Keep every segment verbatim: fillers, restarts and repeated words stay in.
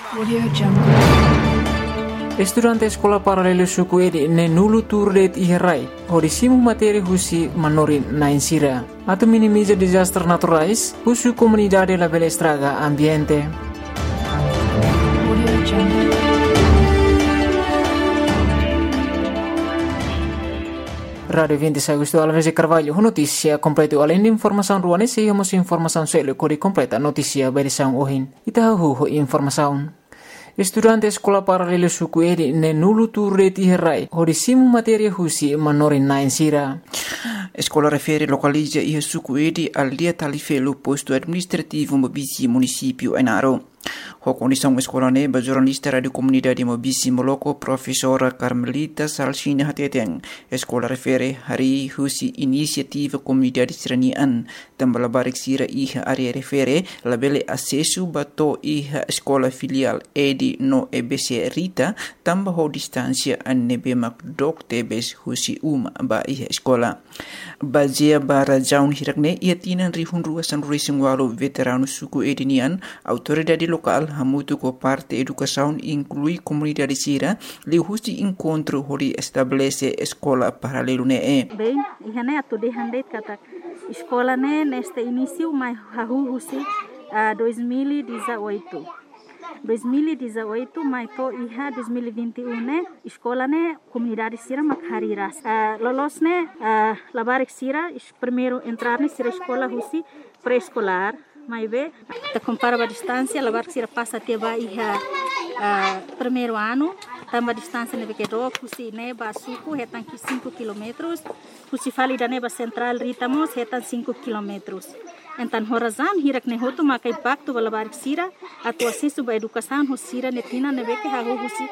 Audio Jungle. Estudante sekolah paralelo suku edi ne nulu turdet iherai. Hodisimu materi husi manorin na insira. Atau minimiza disaster naturais, husu comunidade la bela estraga ambiente. Audio Jungle. Radio vinte Agosto Alves Carvalho, notícia completa além de informação ruane, se temos informação selo kode completa notícia berisão ohin. Itahu informação. Estudante sekolah paralelo suku edi ne nulu turret iherai. Hodisimu materia husi manorin na insira. Escola refere localiza e suku edi al dia talifelo posto administrativo Mobisi município Enaro. A condição escola neba jornalista radio comunidade Mobisi Moloko professora Carmelita Salsina Hateteng. Escola refere hari husi inisiativa comunidade seranian tambah barik sira iha area refere labele acesso bato iha escola filial edi no E B C Rita tambah ho distância anebe mak dok tebes husi uma ba iha escola. Bazia bara jaun hirakne ia tinan rihun ruasan racing walo veterano suku edinian autoridade local hamutu ko parte educação inclui comunidade sira li husi encontro hori estabelece escola paralelo ne e. Bem, ihane atu de handeit kata escola ne neste início mai hahu husi uh, dois mil e dezoito. dois mil e dezoito mai to iha dois mil e vinte e um ne escola ne comunidade sira makhariras. Uh, lolos ne uh, labarik sira primeiro entrar ne sira escola husi pré-escolar. Mai be, ta compara a distância, lavar que se passa até vai uh, primeiro ano, também a distância neve que do, cusi neba suco, retan cinco quilômetros, cusi fali da neba central ritamos, retan cinco quilômetros. Então, horazan hirak ne hotu makai pacto lavar que sira, a tua acesso ba educação hosira netina neve que ha husi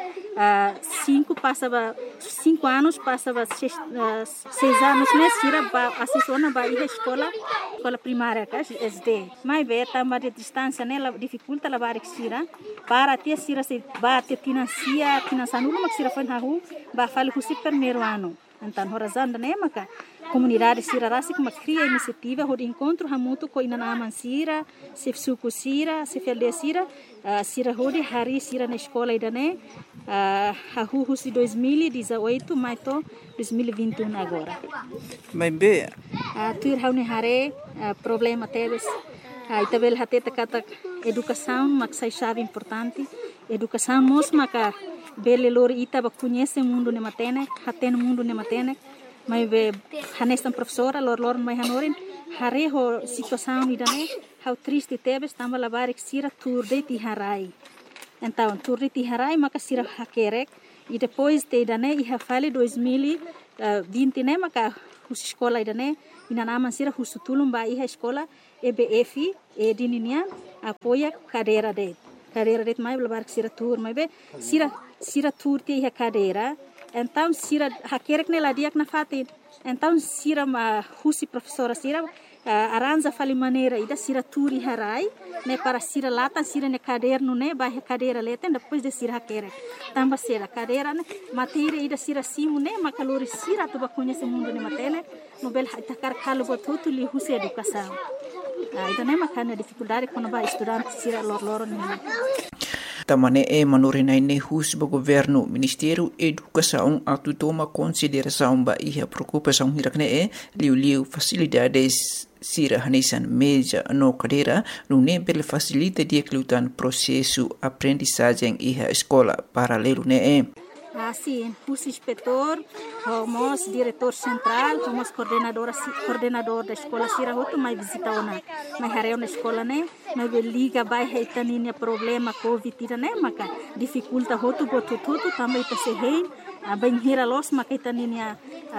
cinco passava cinco anos passava seis, uh, seis anos né sira ba assessora ba ia escola escola primária que S D mais bem também de distância né la dificulta lavar que sira para ter sira se ba ter financia financiando uma sira foi na rua ba fale o primeiro ano então horazan né maka comunidade sira rasi como cria iniciativa o encontro hamutu ko ina naman sira se suku sira se felde sira uh, sira hodi hari sira na escola idane uh, hahu si dois mil e dezoito mais to dois mil e vinte e um agora Mas be uh, tuir haune hare uh, problema teves uh, itabel hateta kata educação maksai chave importante educação mos maka bele lor ita ba conhece mundo ne matene haten mundo ne matene mas be hanestan professora lor lor mai hanorin hare ho situação idane how triste tebes tamba lavar sira turde ti harai então turde ti harai maka sira hakerek e depois te idane iha fale dois mil e vinte né maka hus escola idane ina naman sira husutulum ba iha escola E B F e dininian apoia cadeira de cadeira de mai lavar sira tur mai be sira sira tur ti iha cadeira então sira hakerek ne ladiak na fatin então sira ma husi professora sira uh, aranja fali maneira ida sira turi harai ne para sira lata sira ne caderno ne ba cadeira leten depois de sira hakerek tamba sira cadeira ne matéria ida sira simu ne makalori sira tu ba conhece mundo ne matene no bel takar kalu botutu li husi educação uh, ida ne makana dificuldade quando ba estudante sira lor lor ne Tamane e manorinai ne hus ba governo Ministério Educação atu toma consideração ba iha preocupação hirakne e liu liu facilidades sira hanesan meja no cadeira no ne bel facilita dia klutan processo aprendizagem iha escola paralelo ne e assim, os inspetor, homos diretor central, homos coordenador coordenador da escola sira hotu mai visita ona, mai hareu na escola né, mai liga bai heitaninya problema covid ira né, maka dificulta hotu botu tutu também ta se hein, bem hira los maka heitaninya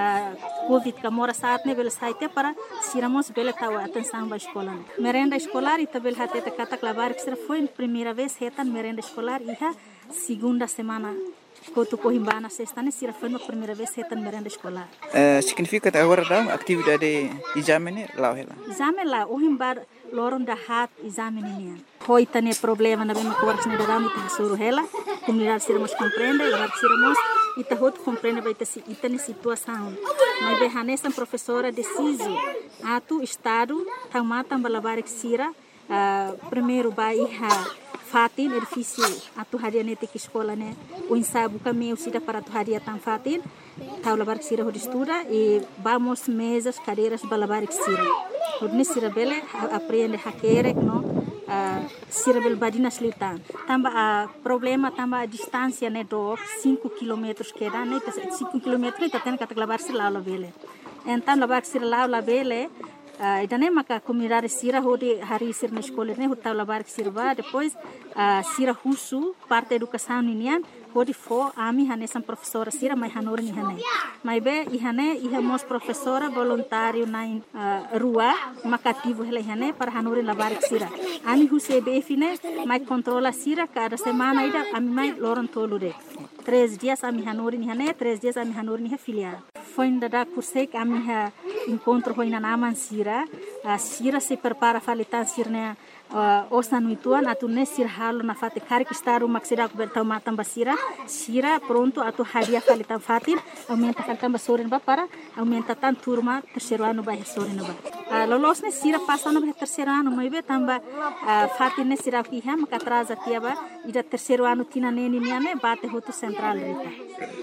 covid kamora saat ne bel saite para siramos bel tawa atenção ba escola né. Merenda escolar ita bel hateta kata klavar que foi primeira vez hetan merenda escolar iha segunda semana Kotu Cohimbana sexta ne sira foi a primeira vez retan merenda escolar. Uh, significa agora da atividade exame lá ela. Exame lá o himbar loron da hat exame ne. Hoi tane problema na bem cortes ne da muito suru ela. Comunidade sira mas compreende, lá sira mas ita hot compreende vai ter ita ne situação. Mas be hanesa professora deciso atu estado tamata balabar sira uh, primeiro vai fatin edifício atu haria nete que escola né o ensabu caminho sida para tu haria tan fatin tau labar que sira de estuda e vamos mesas cadeiras balabar que sira hodne sira bele aprende hakere no uh, sira bel badina slitan tamba a uh, problema tamba a distância né do cinco quilômetros que dá né cinco quilômetros né taten kata labar sira lá bele então labar sira lá bele Uh, idane maka comunidade sira hodi hari sir na escola ne hutau labar que sirva depois uh, sira husu parte educação ninian hodi fo ami hane sam professora sira mai hanor ni hane mai be i hane i hamos professora voluntário na uh, rua makativo hele hane para hanor labar que sira ami huse be fine mai controla sira cada semana ida ami mai loron tolude três dias ami hanor ni hane três dias ami hanor ni filial foi ainda da kursek ami ha encontro foi na naman sira a sira se prepara falitan sirne uh, osa nuituan atu ne sir halo na fate kari que está uma que será coberta uma tamba sira sira pronto atu hadia falitan fatir aumenta falitan basorin ba para aumenta tan turma terceiro ano ba sorin ba uh, lolos ne sira passa no terceiro ano mai be tamba uh, fatir ne sira ki ha maka atrasa tiaba ida terceiro ano tina ne ni ne bate hotu central rita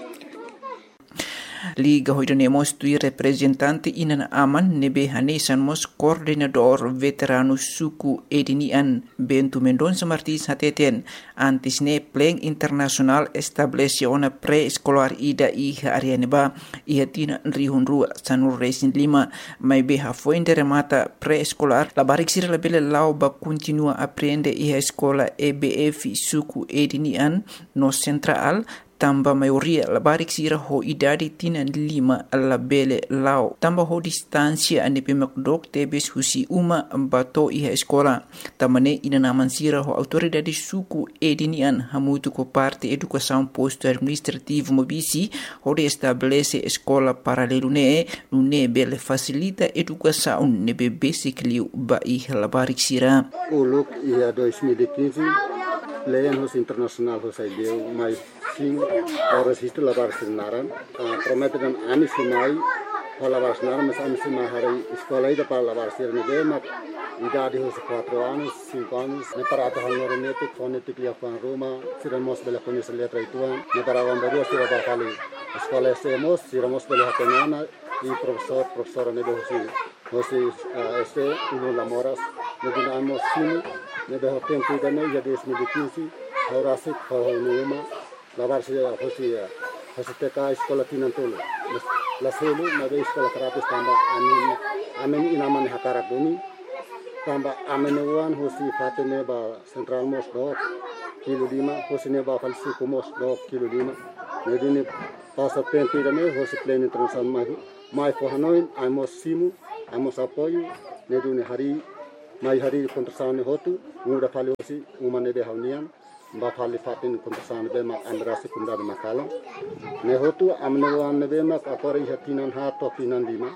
Liga hoidanemos tui representante inan aman nebe hanesan mos coordenador veterano suku edinian Bento Mendonça Martins hateten antis ne pleng internasional estableciona pre-escolar ida iha arianeba iha tina rihun rua sanur resin lima mai beha foinde remata pre-escolar la barik sira la bele lau ba continua aprende iha escola E B F suku edinian no central tamba maioria la barik sira ho idade tina lima la bele lao tamba ho distancia ane pemak dok tebes husi uma bato iha escola tamane ina naman sira ho autoridade suku edinian hamutu ko parte educação posto administrativo mobisi ho de estabelece escola paralelo ne ne bele facilita educação ne bebe sikliu ba iha la barik sira uluk ia dois mil e quinze Leyan hos internasional hos ideu mai sim horas isto lavar sinaran promete dan ani sinai lavar sinaran mas ani sinai hari escola ida para lavar sirne de mak idade hos quatro anos cinco anos ne para ato hanor nete fonetic lia fan Roma siramos bela conis letra ituan ne para vamberu sira ba kali escola semos siramos bela hatenana e professor professora ne de hosi hosi este uno lamoras ne dinamos sim ne de hoten tidane ya dois mil e quinze horasi khonuma lavar se hosi hosi teka escola tinantolo la selu na de escola terapis tamba amin amin inaman hakara bumi tamba amin wan hosi fatene ba central mos do kilo lima hosi ne ba falsi kumos do kilo lima ne dini pasa pen tidane hosi plane international mai mai for hanoin amos simu amos apoio ne duni hari mai hari kontrasane hotu muda fali hosi umane de haunian ba fali fatin kontrasane be mak andrasi kunda de makala ne hotu amne wan be mak akori hatinan ha to tinan lima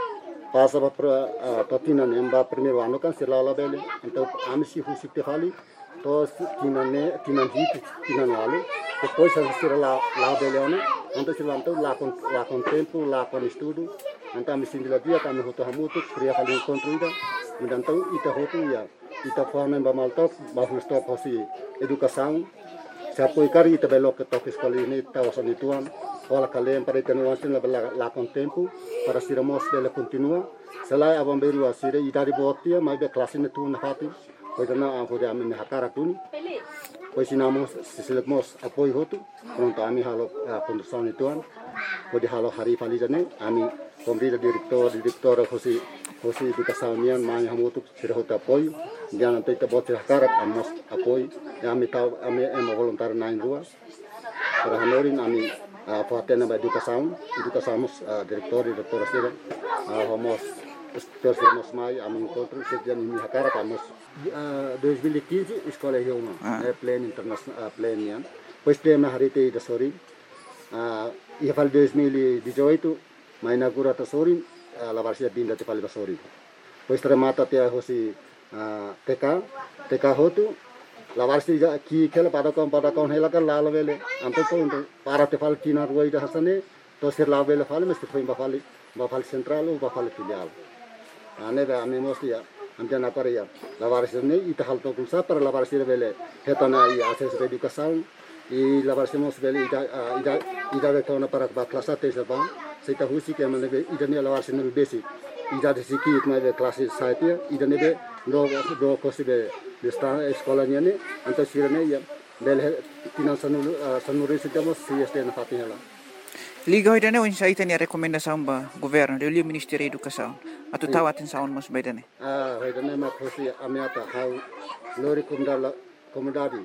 pasa ba to tinan emba primero ano kan silala bele então amsi husi te fali to tinan ne tinan hit tinan wale depois a sira la la bele ano então silanto la con la con tempo la con estudo então amsi dia dia kami hotu hamutu kriya fali encontro então ita hotu ya ita forma ba maltok ba stop hosi educação se apoio cari ita belo que toque escola ini ta wasan ituan ola kalian para ita nuansin la la con tempo para siramos dele continua selai abam beru asire ita di botia mai be classe ne tu na fati pois na a hode amin hakara tuni pois sinamos sisilemos apoio hotu pronto ami halo condução ituan pode halo hari fali jane ami kombrida direktor direktor hosi hosi educação nian mai hamutu sira hota apoio dia nanti kita bote hakarat amos apoio ya ami tau ami emo voluntário na rua para hanorin ami fatena ba educação educação direktor direktor sira homos terus mai ami encontro sejak ini hakarat amos dois mil e quinze escola Rioma é pleno internacional pleno nian pois tema hari te da sori ia fal dois mil e dezoito mai inaugura ta sori la varsia dinda te fal basori pois remata te hosi T K T K hotu la varsia ki kela pada kon pada kon hela kan la vele anto to para te fal tina ruai da hasane to sir la vele fal mesti foi ba fal ba fal central ou ba fal filial ane ba ame mostia Andian akar ya lawaris ini ita hal to kumsa para lawaris bele hetana i akses educação e lawaris mos bele ida ida ida de tona para ba klasa te sabang seita husi ke man ida ne lawaris ne basic ida de siki itma de klase saipia ida ne be do do kosibe de sta eskolanya ne anta sirene ya bele tinan sanu sanuri sitamos si este na fatinela. Liga hoy dane unsa ita ni rekomendasaun ba governo de liu Ministério da Educação atu tawatin saun mos baidane. Ah, hoy dane ma kosi amiata hau lori kumdala komodadi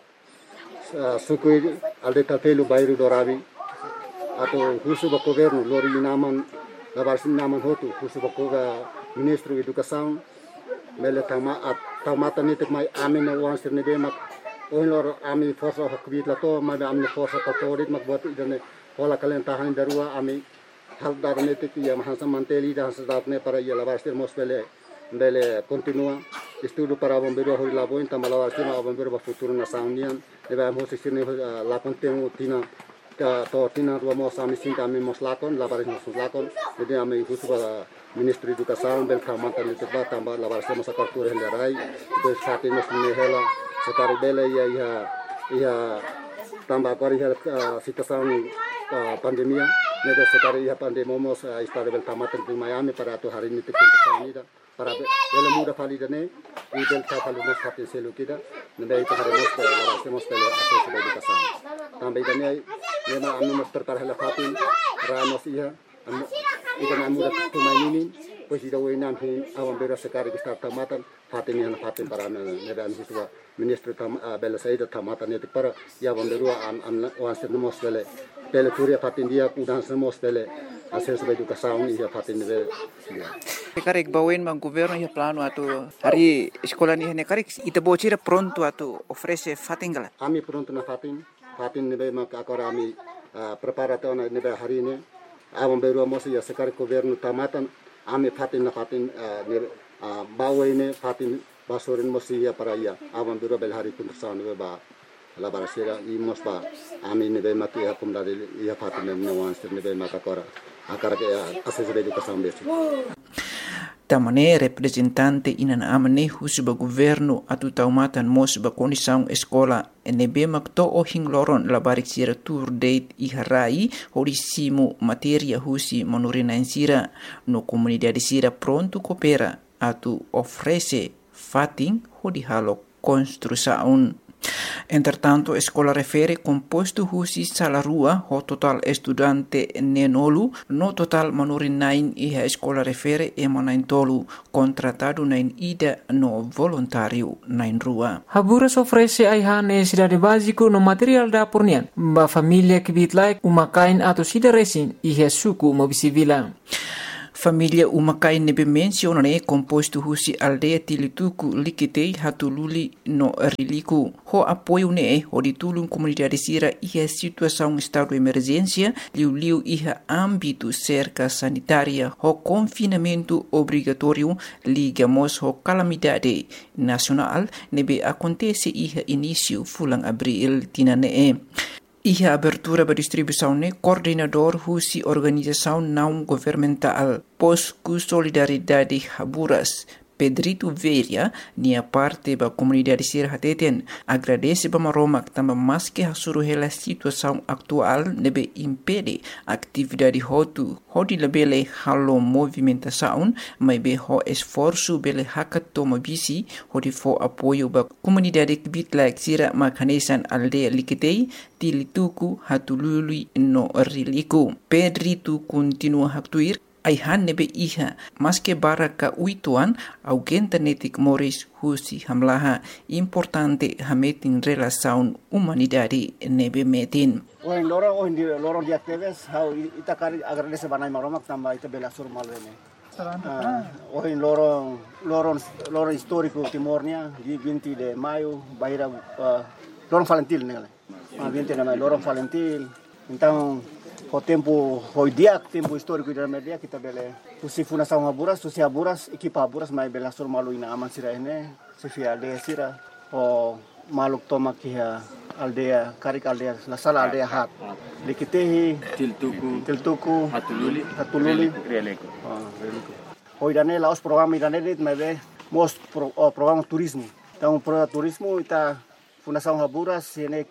sukui alde tapelu bairu dorabi atau husu ba governo lori naman labarsin naman hotu husu ba koga Ministro Educação mele tama at tamata nitik mai amine wansir ne de mak oin lor ami forsa hakbit lato ma amne forsa katorit mak buat idane Hola kalian tahan darua ami hal darne tiki ya mahansa manteli dan sedatne para ya labarstir mosbele bele continua estudo para bombeiro hori laboin tamalawarstir ma bombeiro ba futuro na saunian eba mos sirne la contenu tina ta to tina rua mos ami sinta ami mos lakon labaris mos lakon jadi ami husu ba Ministro Educação bel kamanta ni teba tamba labarstir mos akartur hendarai do sati mos ne hela sekari bele ya ya ya tambah kori hal situação pandemia nedo sekali ya pandemia mos istare bel tamaten di Miami para tu hari ini tikun ida para bel muda fali dane i bel ta fali mos hati selu kita nende itu hari mos la mos bel aso sudah dikasan tambah dane nema anu mos tertar hal fatin ramos iya ikan muda tu mainin pues ida wenan hin awam bera sekali kita tamatan fatin yang fatin para nebe anu sudah Ministro tam bel saida tamatan itu para ya bomberu an an wansir mos bel Pele turia fatin dia udan semos pele ases ba educação ia fatin de dia. Karek bawen mang governo ia plano atu hari sekolah ni hene karek ita bocira pronto atu ofrece fatingala. Ami pronto na fatin fatin nebe mak akora ami preparato na nebe hari ini awam beru mos ia sekar governo tamatan ami fatin na fatin nebe bawen fatin basorin mos ia para ia awam beru bel hari pun sa nebe ba la barasera i mosba ami ne be mati ya kumda de ya fatina ne wansir ne be mata kora akara ke ases be educação besi tamane representante inan amane husuba governo atu taumatan mosba condição escola ne be makto o hingloron la barixira tour date i harai horisimu materia husi monurina insira no comunidade sira pronto coopera atu ofrece fating hodi halo construção. Entretanto, a escola refere composto husi salarua ho total estudante nenolu no total manurin nain e a escola refere e manain tolu contratado nain ida no voluntário nain rua. Haburas ofrece aiha necessidade básico no material da pornian ba família que bitlai umakain atau sida resin e suku mobisivila. Família umakai nebe menciona ne composto husi aldeia tilituku likitei hatululi no riliku. Ho apoio ne ho ditulung comunidade sira iha situação estado de emergência liu liu iha âmbito cerca sanitária ho confinamento obrigatório ligamos ho calamidade nacional nebe acontece iha início fulang abril tinane. Iha abertura ba distribuição ne coordenador husi organização não governamental Posku Solidariedade Haburas Pedrito Veria nia parte ba comunidade sir hateten agradece ba maromak tamba maske hasuru hela situação atual nebe impede atividade hotu hodi lebele halo movimentação mai be ho esforço bele hakatoma bisi hodi fo apoio ba comunidade bitlak sira makanesan aldeia likitei tilituku hatulului no riliku. Pedrito continua haktuir aihan nebe iha maske baraka uituan augenta netik moris husi hamlaha importante hametin relação humanidade nebe metin. Oin loro oin di loro di actives how ita kari agradece banai maromak tamba ita bela sur malvene. Oin loro loro loro histórico Timornia di vinte de maio baira loro Valentil nele. Ah vinte de maio loro Valentil. Então o tempo foi dia tempo histórico da media kita bele usi fundação Haburas usi Haburas equipa Haburas mai bela sur malu ina aman sira ene sifia aldea sira o maluk toma kia aldea karik aldea la sala aldea hat likitehi tiltuku tiltuku hatululi hatululi releko ah releko hoy dane laos programa dane dit mai be mos pro, oh, programa turismo. Então, programa turismo ita Fundação Haburas sene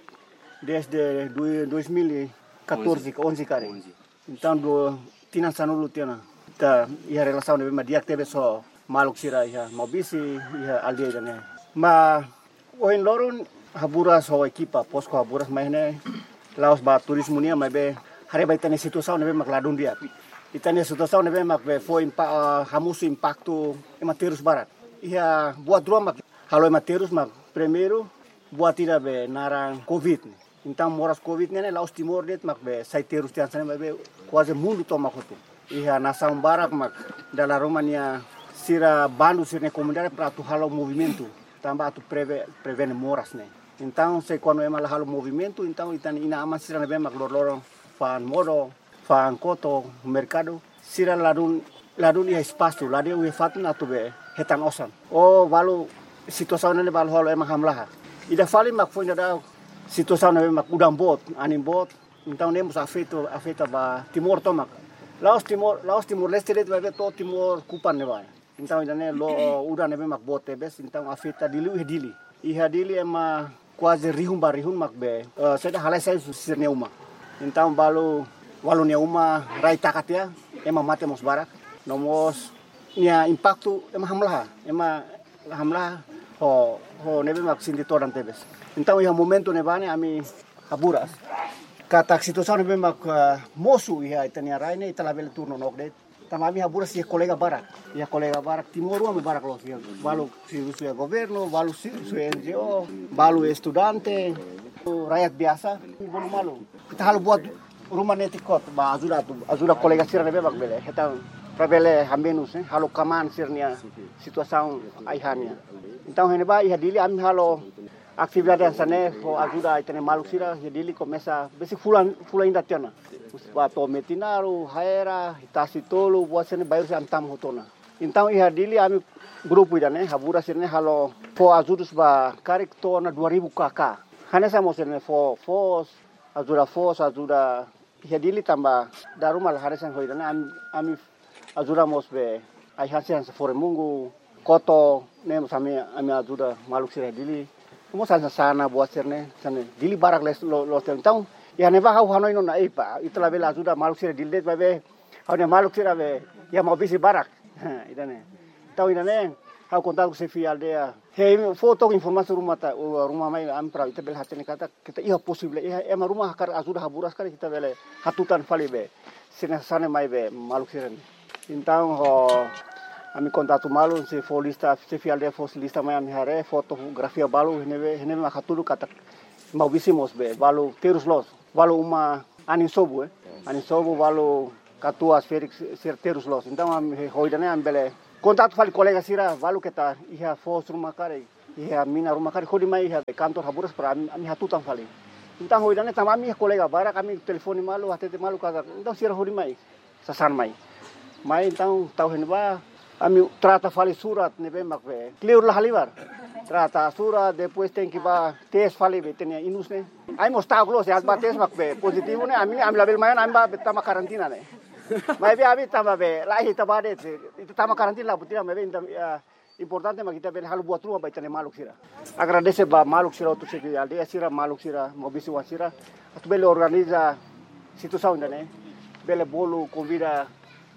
desde dois mil e quatorze, onze kare. Então, do tinan sanulu tiana. Ita ia relação de dia teve só maluk sira ia mobisi ia aldeia dane. Ma oin loron Haburas ho equipa posko Haburas mahne laos ba turismo nia mai be hare ba itane situação nebe mak ladun dia. Itane situação nebe mak be foi impa uh, hamusu impacto ematerus barat. Ia buat dua mak halo ematerus mak primeiro buat tidak be narang covid. Então moras covid nene laos timor det mak be saiterus tian sana be quase mundo to mak hotu. Ia nasaum barak mak dalam Romania sira bandu sirne comunidade para tu halo movimento. Tambah tu preve prevene moras ne. Então, se quando é mal halo movimento, então itani ina aman sira nebe mak lor fan modo, fan koto, mercado, sira ladun ladun ia espaço, ladun ia fatun atu be hetan osan. O valu situação nene valu halo emang hamlaha. Ida fali mak foi da situação nebe mak udang bot, anim bot, então nemos afeto afeta ba Timor tomak. Laos Timor, Laos Timor Leste det vai to Timor kupan ne vai. Então ida ne lo udang nebe mak bot tebes, então afeta dili dili. Iha dili ema quase rihum barihum makbe uh, seda halai sai susir neuma então balu walu neuma rai takatia ema mate mos barak nomos nia impacto ema hamlah ema hamlah ho ho nebe mak sindi toran tebes então iha momento nebane ami Haburas kata situação nebe mak uh, mosu iha itania rai ne italabel turno nokdet tamami Haburas ia kolega barak ia kolega barak Timor ame barak lo ia balu si su governo balu si su N G O balu estudante rakyat biasa bolu malu kita halu buat rumah netikot ba ajuda tu ajuda kolega sira nebe bak bele eta pravele hamenus eh halu kaman sirnia situação aihania então hene ba ia dili ami halu atividade sane ho ajuda itene malu sira ia dili começa besi fulan fulan inda tiana Wato metinaru, haera, itasi tolu, buat sini bayar si antam hotona. Então ia dili ami grupo ida ne, Haburas sini halo fo azudus ba karik tona dua ribu kakak. Hanya sama sini fo fos, azuda fos, azuda ia dili tambah darumal hari sen hoida ne ami ami azuda mos be ai hasian se fore mungu koto ne mos ami ami azuda maluk sira dili. Mos sana sana buat sini sana dili barak les lo lo então ya neva hau hanoi no na ipa itla bela ajuda maluk sira dildet babe hau ne maluk sira be ya mau bisi barak idane tau idane hau kontak se fi aldea he foto informasi rumah ta rumah mai am pra ita bel hatene kata kita iya possible iya ema rumah kar ajuda Haburas kar kita bele hatutan fali be sina sane mai be maluk sira então ho ami kontatu malu se folista se fi aldea fosilista mai am hare fotografia balu hene hene ma hatulu kata mau bisi mos be balu terus los balu uma anin sobu eh anin sobu balu katua Felix certeros los então am hoidane am bele contato fali colega sira balu kita iha fos rumah kare iha mina rumah kare khodi mai iha kantor Haburas para ami hatutan fali então hoidane tamami colega bara kami telefoni malu hatete malu kaza então sira hodi mai sasan mai mai então tau henba ami trata fali surat nebe makbe clear la halibar trata surat depois tem que ba test fali betenia inus ne ai mostau close as ba test makbe positivo ne ami ami label mayan ami ba betama karantina ne mai be abi tama be lahi tabade itu tama karantina la butina me inda importante ma kita bel halu buat rumah baitane maluk sira agradece ba maluk sira tu seki aldea sira maluk sira mobisi wasira tu bele organiza situação ne bele bolu convida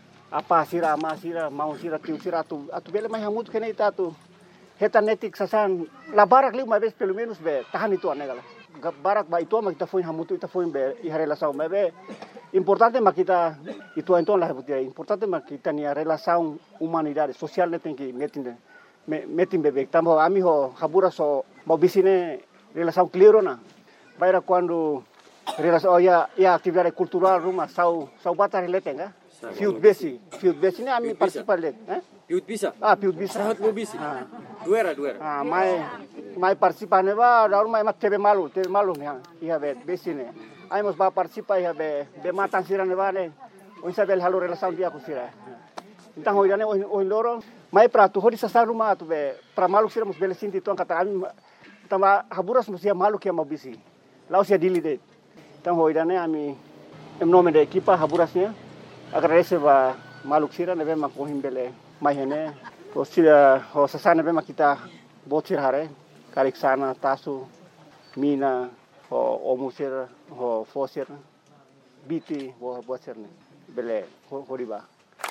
apa sira ama sira mau sira tiu sira tu atu bele mai hamut kene ita tu heta netik sasan la barak li mai bes pelo menos be tahan itu anegala barak ba itu ma kita foi hamut ita foi be i relação me be importante ma kita itu então la butia importante ma kita ni relação humanidade social ne tem que metin metin bebe tambo ami ho Haburas so mau bisine relação clear na baira quando relação oh, ya ya atividade cultural rumah sau sau batar relate enggak Fiut besi, fiut besi ni ami participar let, eh? Fiut bisa. Ah, fiut bisa. Sahat mo bisi. Ah. Duera, duera. Ah, mai mai participar ne ba, daru mai mat tebe malu, tebe malu ni ha. Iha bet besi ne. Ai mos ba participar iha be be matan sira ne ba ne. O sabel halu relação dia ku sira. Então hoidane o o loro mai pra tu hodi sa rumah tu be pra malu sira mos bele sinti tu kata ami tama Haburas mos ia malu ke mau bisi. Lau sia dili det. Então hoidane ami em nome da equipa Haburasnya agradece ba maluk sira nebe makohim bele mai hene ko sira ho sasana be makita botir hare karik sana tasu mina ho omusir ho fosir biti ho botir ne bele ho horiba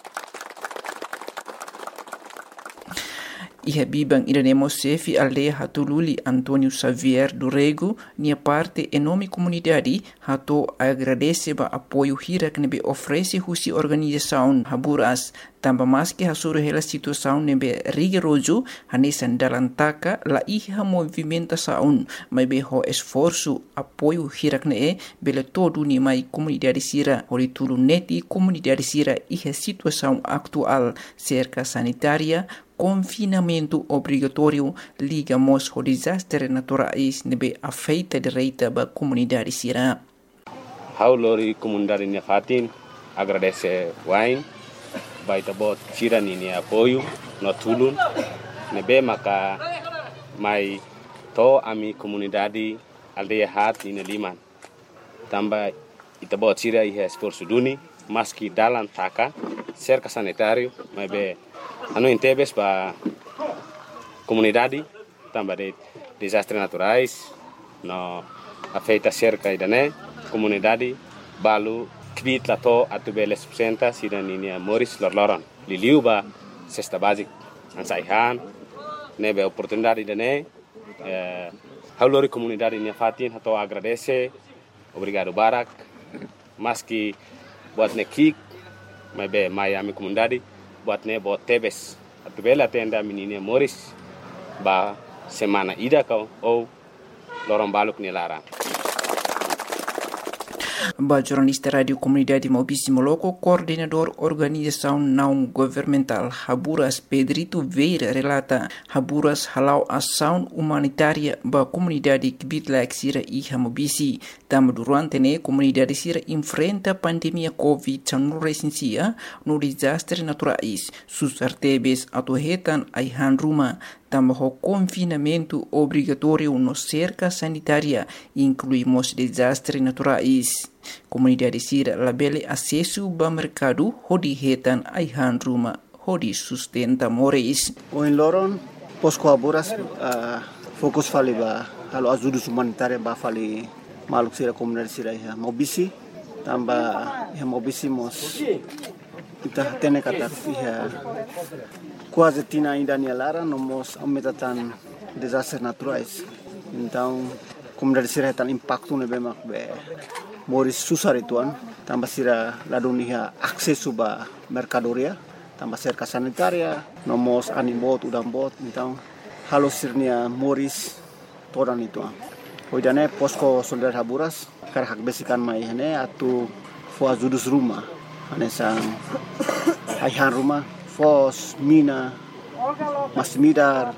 Iha bibang idanemo sefi aldeia hatululi Antônio Xavier do Rego, nia parte enorme comunidade hato agradece ba apoio hira que nebe oferece husi organização Haburas, tamba mais que hasuru hela situação nebe rigoroso hanesan dalam taka la iha movimentação, mas be ho esforço apoio hira que ne bele todo ni mai comunidade sira hori tulu neti comunidade sira iha situação atual cerca sanitária confinamento obrigatório ligamos ao desastre naturais nebe afeita direita ba comunidade sira. Haulori comunidade nia fatin agradece wain baita bot sira ni apoio no tulun nebe maka mai to ami comunidade aldeia hat ina liman tamba ita bot sira iha esforço duni maski dalam taka cerca sanitário mebe anu intebes ba comunidade tamba de desastres naturais no afeita cerca idane comunidade balu kvit lato atubele subsenta sida ninia Moris lorloron liliu ba cesta basic ansaihan nebe oportunidade idane eh, haulori comunidade nia fatin hato agradece obrigado barak maski buat nekik mebe Miami comunidade buat ne buat tebes atubela tenda menina Moris ba semana ida kau ou lorong baluk ni larang. Ba jornalista Radio Comunidade Maubici Moloco, coordenador organização não governamental Haburas Pedrito Veira relata Haburas halau ação humanitária ba comunidade Kibitlaik Sira e Maubici. Tam durante ne comunidade Sira enfrenta pandemia Covid dezenove no desastre naturais. Sus artebes atuhetan aihan rumah tambah confinamento obrigatório no cerca sanitária, incluímos desastres naturais. Comunidade Sira labele acesso ao mercado, hodi hetan aihan rumah, hodi sustenta moris. O em Loron, posko Haburas, uh, fokus fali ba halo ajuda humanitária ba fali maluk Sira comunidade Sira ya Maubici, tambah ya Maubici mos kita tene kata ya quase tina ainda ni lara nomos aumentatan desastres naturais. Então, comunidade Sira tan impacto ne bemak be moris susar ituan, tambah Sira ladunia akses ba mercadoria, tambah cerca sanitaria, nomos animbot udambot, então halo sirnia moris toran ituan. Hoidane posko soldar Haburas karhak besikan mai hene atu fo ajudus rumah. Anesang aihan rumah, fos, mina, masmidar,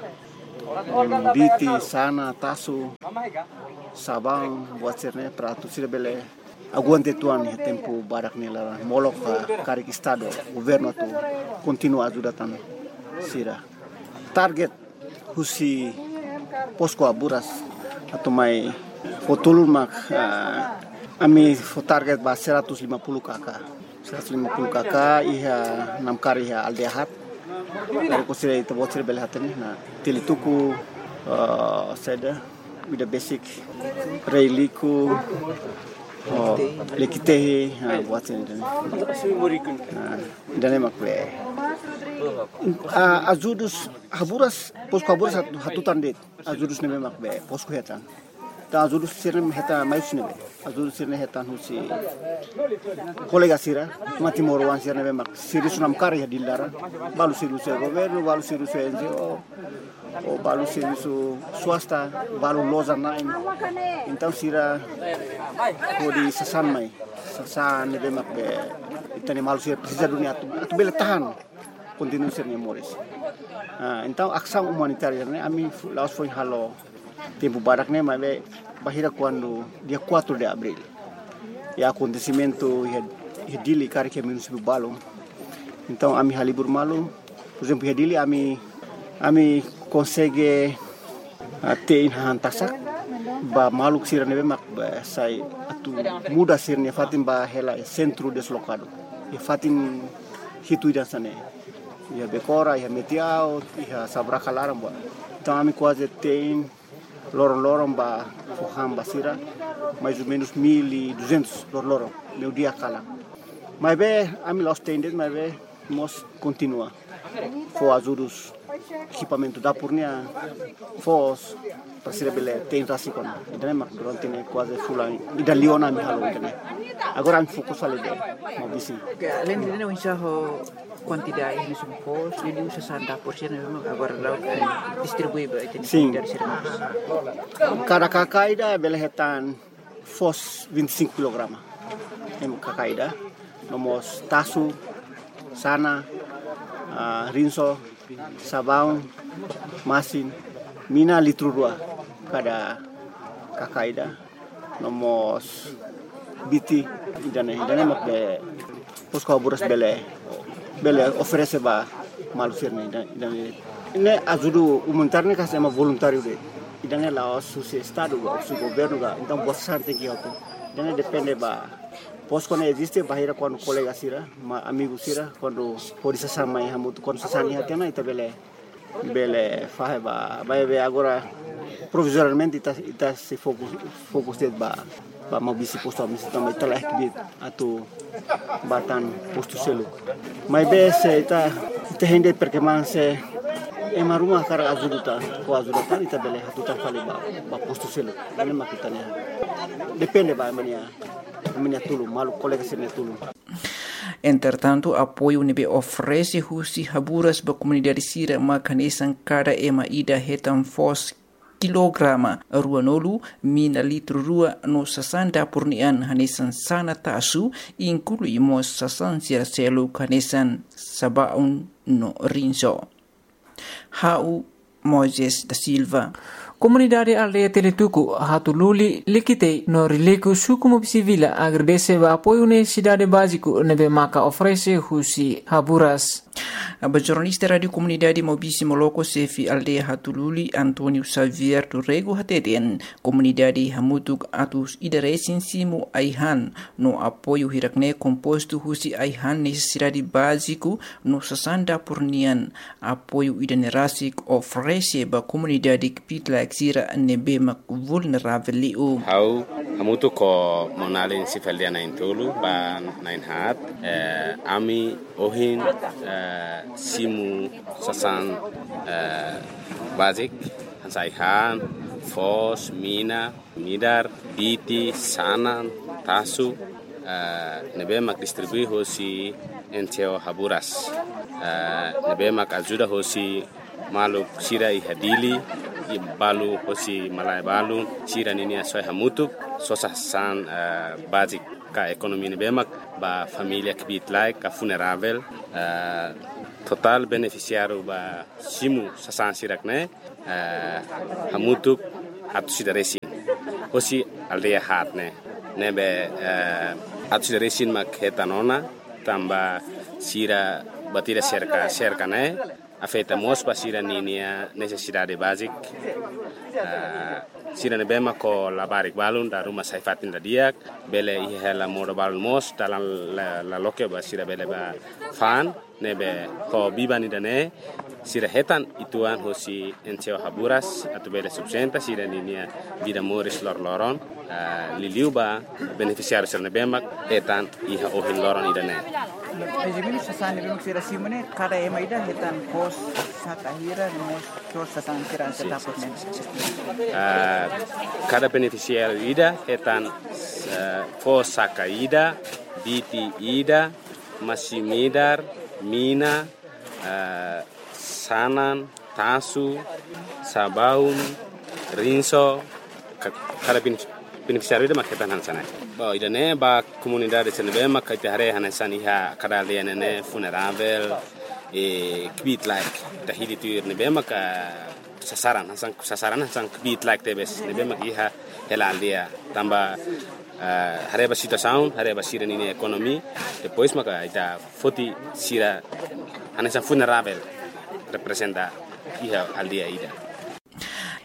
biti, sana, tasu, sabang, buat sirne, peratu sira bele. Aguante tuan ya tempo barak nila molok karik estado, governo tu continua ajudatan sira. Target husi posko Haburas atau mai fotulur mak uh, ami fo target ba seratus lima puluh kakak. seratus lima puluh kakak iha enam kari iha aldehat dari kusira itu buat sira bele hatani na tilituku uh, seda with the basic reiliku oh lekitehi ha buat sini dan emak be ajudus Haburas posko Haburas hatutan det ajudus ne memak be posko hetan ta ajudus sira heta mais ne be ajudus sira hetan husi kolega sira mati morwan sira ne mak siri sunam kari dilara balu siru se governo balu siru se N G O o balu siru su swasta balu loza nain então sira kodi sasan mai sasan ne mak be itani malu sira precisa dunia tu tu bele tahan continue sirnya Moris. Ah, então ação humanitária né, a mim laos foi halo tempo barak né, mas bahira quando dia quatro de abril. E acontecimento e dili kari que município Balong. Então a mim halibur malu, por exemplo, e dili a mim a mim consegue ter in hantasak ba maluk sira ne mak ba sai atu muda sirnya fatim ba hela centro deslocado. E fatim hitu dan sana. ia Becora, ia Metiao, ia Sabracalaram, ba. Então a mim quase tem lorong-lorong ba Fuham Basira, mais ou menos mil e duzentos lorong-lorong, meu dia cala. Mas bem, a mim lá estende, mas bem, nós continua. For ajudos equipamento da Purnia, fos para ser bele tem rasi kon. Então mak durante ne quase fulan ida liona mi halo né. Agora a mim fokus ali deh, mau bisi. Além de não enxergar quantidade de support, ele usa sessenta por cento agora lá distribui para Sim. dari sermas. Cada kakaida bele hetan fos vinte e cinco quilogramas. Em kakaida, nomos tasu, sana, uh, rinso, sabão, masin, mina litro dua cada kakaida, nomos biti, idane idane mak be posko buras bele bele oferece ba malusirne idane ne ajudu humanitarne ka sama voluntário de idane la su estado ba su governo ga então bastante que auto idane depende ba posko ne existe bahira quando colega sira ma amigo sira quando polícia sama e hamutu quando sasani hatena ita bele bele fahe ba ba be agora provisoriamente ita ita se focus focus de ba ba mau bisi posto misi também telah kibit atau batan posto selu mai be se ita ita hende perkembangan se ema rumah kara azuduta ko azuduta ita bele hatuta fali ba ba posto selu ini makitanya depende ba mania mania tulu malu colega sene tulu. Entretanto, apoio nebe oferece husi haburas ba comunidade sira makanesan cada ema ida hetan fos kilograma ruanolu mina litro rua no sasanda purnian hanesan sana tasu inclui mo sasan sira selu kanesan sabaun no rinso. Hau Moises da Silva. Comunidade aldeia Teletuku hatululi likitei no rileku sukumu sivila agradece ba apoio necessidade básico nebe maka oferece husi haburas. A jornalista Radio Comunidade Mobisi Moloko Sefi Aldeia Hatululi Antonio Xavier do Rego Hateten Comunidade Hamutuk Atus Idaresin Simu Aihan no apoio hirakne composto husi Aihan necessidade básico no sasanda purnian apoio idanerasik oferece ba comunidade kpitla exira nebe mak vulnerável liu. Hau hamutuk ko monalin sifaldia na intulu ba nain hat eh, ami ohin eh, simu sasan uh, basic hansaihan fos mina midar biti sanan tasu uh, nebe mak distribui hosi enteo haburas uh, nebe mak ajuda hosi maluk sira i hadili i balu hosi malai balu sira nini asoi hamutuk sosa san uh, basic ka ekonomi nebe mak ba familia kibit like ka funerável uh, total beneficiário ba simu sasan sirakne uh, hamutuk atu sidaresin hosi aldeia hatne nebe uh, atu sidaresin mak hetanona tamba sira batira cerca cerca ne afeta mos pa sira ninia necessidade basic uh, sira nebe mako labarik balun da rumah saifatin da diak bele ihela modo balun mos dalam la, la loke ba sira bele ba fan nebe ko bibani dane sira hetan ituan hosi enteo haburas atau bele subsenta sira ninia vida moris lor loron uh, liliu ba beneficiário sira nebe mak hetan iha ohin loron idane. Ejimini sasan nebe mak sira simone kada ema ida hetan pos sakahira mos sos sasan sira setapot men. Uh, cada beneficiário ida hetan uh, pos sakaida biti ida masimidar mina, uh, sanan, tasu, sabaun, rinso, kada beneficiário ida maketan hansana. Ba idane ba comunidade senebe makite hare hanan iha kada lianene funerável e kbit like tahidi tuir nebe maka sasaran hasan sasaran hasan kbit like tebes nebe mak iha hela aldia tamba Uh, hareba situação, hareba sira nini ekonomi, depois maka ita foti sira anessa funerável representa iha aldia ida.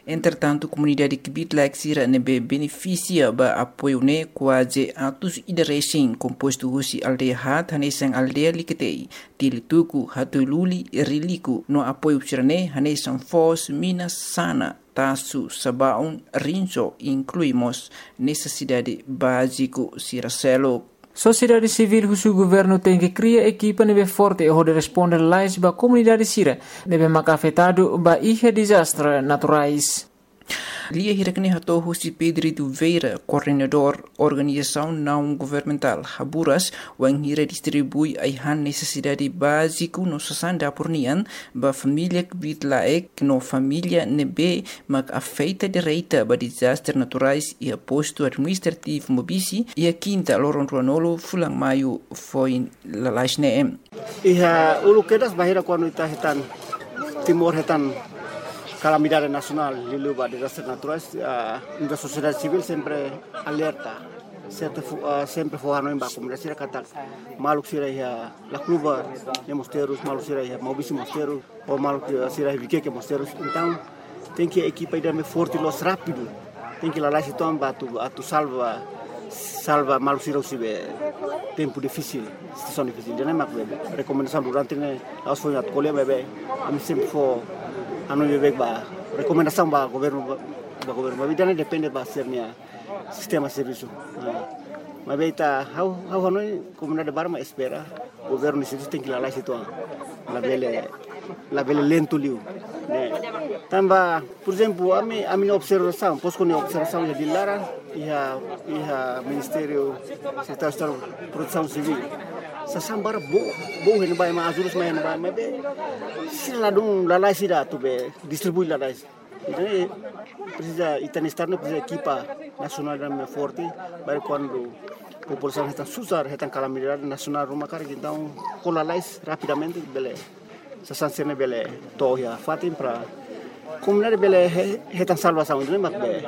Entretanto, a comunidade que Bitlak Sira nebe beneficia ba apoio ne quase atos ideresen composto husi aldeia hat hanesang aldeia liketei tilituku hatululi riliku no apoio sirane hanesang fos minas sana tasu sabaun rinso incluímos necessidade básico Siracelo. Sociedade civil que o governo tem que criar equipa nebe forte e de responder lais ba comunidade sira nebe mak afetado ba ihe desastre naturais. Lia hirakne hato husi Pedro Duveira, coordenador organização não governamental Haburas, wang hira distribui aihan necessidade básico no sasanda pornian ba família que bitlaek no família nebe mak afeita direita ba desastres naturais e aposto administrativo mobisi e a quinta loron ruanolo fulang maio foi lalasne. Iha ulu kedas bahira quando ita hitan timor hitan calamidade nacional lilu ba desastres naturais, uh, a sociedade civil sempre alerta, sempre uh, sempre forrano em ba comunidade sira kata maluk sira ya la cluba de mosteiros, maluk sira ya mobisi mosteiros ou maluk sira vike que mosteiros. Então tem que equipa ida me forte los rápido, tem que lá lá se tom ba tu atu salva salva maluk sira usibe tempo difícil, situação difícil. Jadi mak bebe recomendação durante ne aos foi at colhe bebe ami sempre for anu bebek ba recomendação ba governo ba governo ba bidane depende ba sernia sistema serviço. Mas bem tá how how anu comunidade barma espera governo isso tem que lá lá situ la bele la bele lento liu né tamba por exemplo a mi a minha observação posso com observação de Lara e a e a ministério secretário de proteção civil sasambara bo bo hen bai ma azurus mai bai ma be sila dum la lai sida tu be distribui la lai então precisa itan externo precisa equipa nacional da forte para quando a população está susar está calamidade nacional rumah cara então com la lai rapidamente bele sasansene bele tohia fatim para comunidade bele está salvação não mak be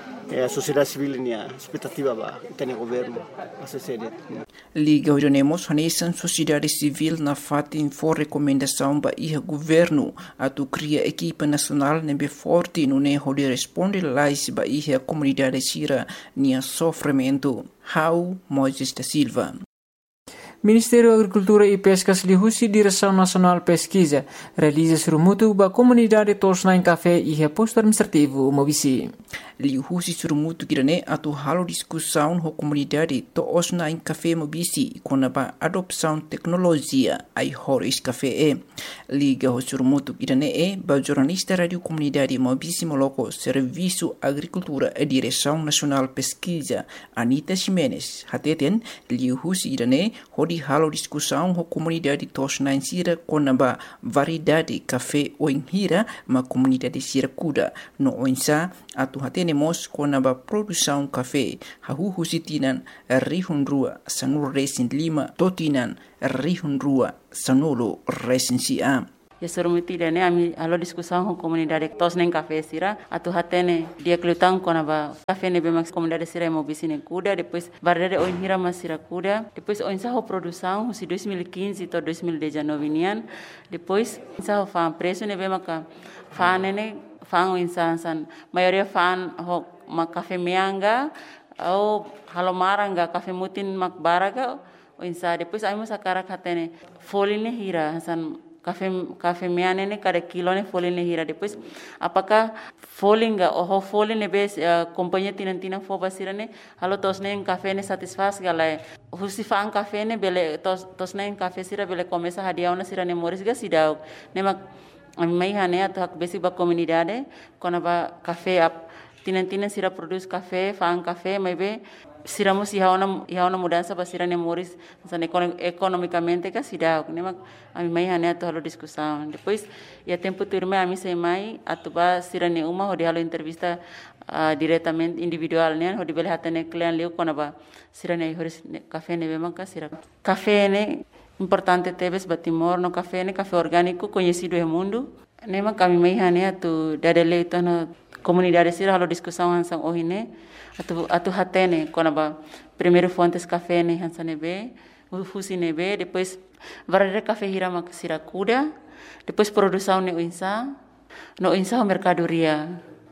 a sociedade civil nia expectativa ba tem governo a sociedade. Liga Orionemos hanesan sociedade civil na fatin for recomendação ba iha governo atu cria equipa nacional nebe forte no ne holi responde lais ba iha comunidade sira nia sofrimento. How Moisés da Silva. Ministério da Agricultura e Pescas lihusi Direção Nacional Pesquisa realiza surumutu ba comunidade tosna em café e reposto administrativo mobisi. Lihusi surumutu kirane atu halo discussão ho comunidade tosna em café mobisi com a adopção tecnologia ai horis café e. Liga ho surumutu kirane e ba jornalista radio comunidade mobisi moloko Serviço Agricultura e Direção Nacional Pesquisa Anita Ximenes hateten lihusi kirane hodi halo discussão ho comunidade tosna em sira com a variedade café o em hira ma comunidade sira kuda no oinsa atu hatenemos com a produção café hahu sitinan rihun rua sanul resin lima totinan rihun rua sanolo resin sia. Ya surumuti dane ami alo discussão com comunidade tos nem café sira atu hatene dia klutang com a café ne bemax comunidade sira mobisi ne kuda depois variedade o hira mas sira kuda depois o insa ho produção si dois mil e quinze to dois mil e dezenove nian depois insa ho fa preço ne bemaka fa ne fa o insa san maioria fa ho ma café mianga ou halomaranga café mutin mak baraga o insa depois ai mas akara hatene foline hira san Café café miane ne cada kilo ne folha ne hira depois apakah folinga oh folha ne bes uh, companhia tinan tinan fo basira ne halo tos ne café ne satisfaz galai husifan café ne bele tos tos ne café sira bele começa hadiau na sira ne moris ga sidau ne mak mai hane atak besi ba comunidade kona ba café ap tinan tinan sira produz café fan café mai be siramos iha una iha una mudança para sira ne moris san economicamente ka sida ne mak ami mai hane ato halo discussão depois ia tempo turme ami sei mai atuba sira ne uma hodi halo entrevista uh, diretamente individual ne hodi bele hatane client leu kona ba sira ne horis café ne be manka sira café ne importante tebes batimor no café ne café orgânico conhecido no mundo ne mak ami mai hane atu dadele to no comunidade sira halo discussão hansang ohine atu atu hatene konaba primeiro fontes café ne hansanebe ufusinebe depois varare café hirama siracuda depois produção ne insa no insa mercadoria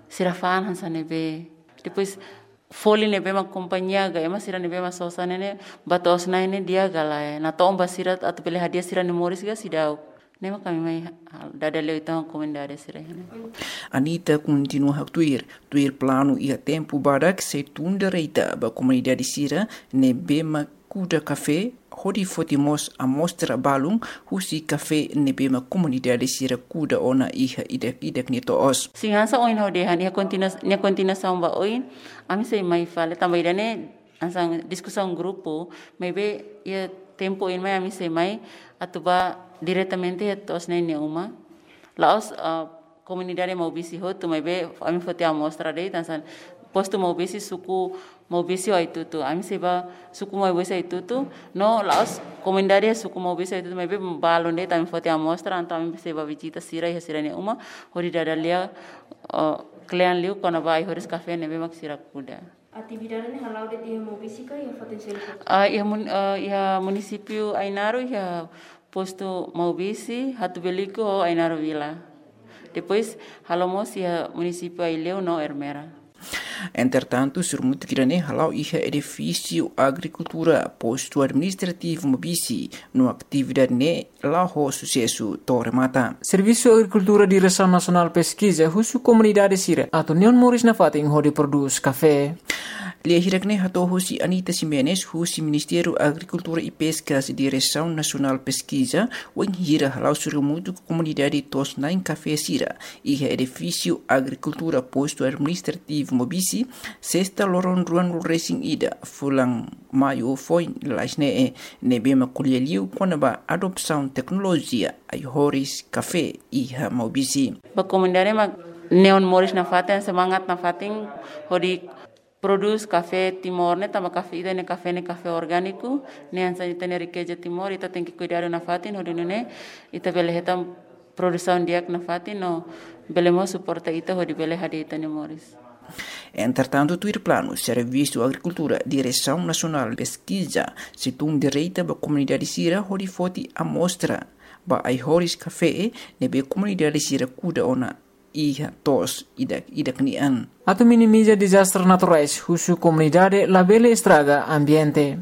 sirafaan hansa nebe. Depois foli nebe ma companhia ga ema sira nebe ma sosa nene batos na ini dia galai. Na tomba sira atau pilih hadiah sira nemoris ga sidau. Nema kami mai dada leo itang komendare sira hene. Anita continua a tuir, tuir plano ia tempo barak se tunda reita ba comunidade sira nebe ma kuda café hodi fotimos a mostra balung husi café nebe ma comunidade sira kuda ona iha idek idek ni toos. Singansa oin hodehan ia kontina ia kontina samba oin ami sei mai fale tambaidane ansang discussão grupo maybe ia tempo in mai ami sei mai atuba diretamente a tos nene uma laos uh, comunidade maubisi ho tu maybe ami fote a mostra dei tansan posto maubisi suku maubisi o itu tu ami seba suku maubisi itu tu no laos comunidade suku maubisi itu maybe balon dei tami fote a mostra anta ami seba visita sira ia sira ne uma hori dadalia uh, klean liu kona vai horis café nebe mak sira kuda. Atividade ni halau de dia maubisi ka ia potensial. Ah ia mun uh, ia município Ainaro ia posto maubisi hatu beliko Ainaro Vila. Depois halomos ia município Aileu no Ermera. Entretanto, surmut grane halau iha edifício agricultura posto administrativo mobisi no atividade ne lá ho sucesso Torre Mata. Serviço Agricultura Direção Nacional Pesquisa husu comunidade sira atau Neon Moris na fating ho de produz café. Lia hirakne hato husi Anita Simenes husi Ministério Agricultura e Pescas Direção Nacional Pesquisa wen hira halau surmut comunidade tos nain café sira iha edifício agricultura posto administrativo mobisi sexta loron ruan racing ida fulang maio foi lasne e nebe ma kulieliu kona ba adopção tecnologia ai horis café iha mobisi Ba comunidade ma Neon Moris na fatin semangat na fatin hodi produz café Timor ne tama café ida ne café ne café orgânico ne ansa ita ne riqueza Timor ita tem que cuidar na fatin hodi ne ita bele hetam produção diak na fatin no belemo suporta ita hodi bele hadi ita ne Moris. Entretanto, tuir plano Serviço Agricultura Direção Nacional Pesquisa situng direita ba comunidade sira hodi foti amostra ba ai horis café nebe comunidade sira kuda ona iha tos idak idak nian. Atau minimiza desastres naturais husu comunidade labele estraga ambiente.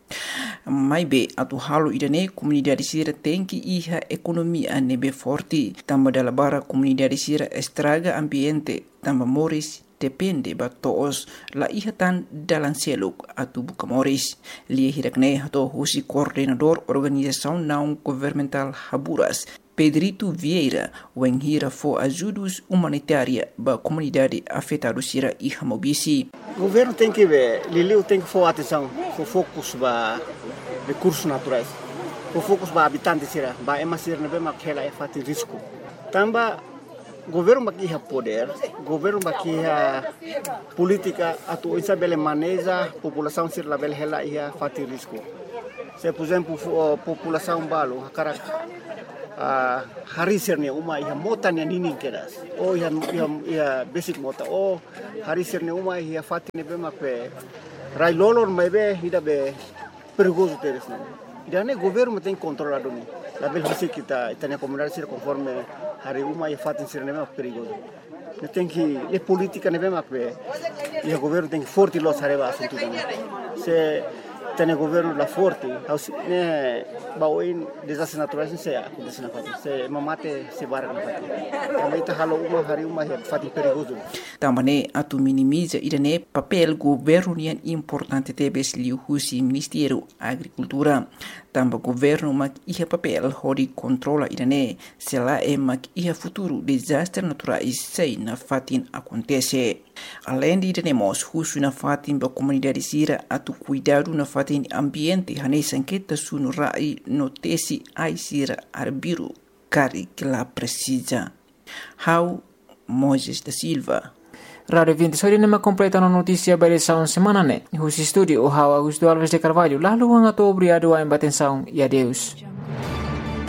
Mai be atu halu idane comunidade sira tem que iha economia nebe forte tamba dala bara comunidade sira estraga ambiente tamba moris depende ba toos la iha tan dalan seluk atu buka moris lia hirakne hato husi coordenador organização não governamental Haburas Pedrito Vieira wen hira fo ajudos humanitária ba comunidade afetada sira iha mobisi. O governo tem que ver, Liliu tem que for atenção, for focus ba recursos naturais, for focus ba habitantes sira, ba emasir nebe makela e fati risco. Tamba governo bakiha poder, governo bakiha política atu isa bele maneja população sir la bele hela ia fati risco. Se por exemplo população balo hakara Uh, hari sirne uma ia mota ne nini keras o ia ia, ia basic mota o hari sirne uma ia fati ne bema pe rai lolor mebe ida be perigoso teres ne ida ne governo tem controlado ni la bel hasi kita itania comunidade sir conforme hari uma ia fati sirne bema perigoso ne tem que e política ne bema pe ia governo tem forte los areva assunto se tem governo la forte ne baoin desastres naturais se acontece na fati se mamate se barra na fati também tá halo uma hari uma é fati perigoso também atu minimiza idane papel governo nian importante tebes liu husi Ministério Agricultura tamba governo mak iha papel hodi controla idane se la e mak iha futuro desastre naturais sei na fatin acontece além de idane husu na fatin ba comunidade sira atu cuidado na fatin ambiente hane sanqueta sunu rai notesi ai sira arbiru cari que la precisa. How Moises da Silva. Radio vinte sori nema completa na notícia barisaun semana ne. Husi studio o How Augusto Alves de Carvalho lalu hanga to obrigado a embatensaun e adeus.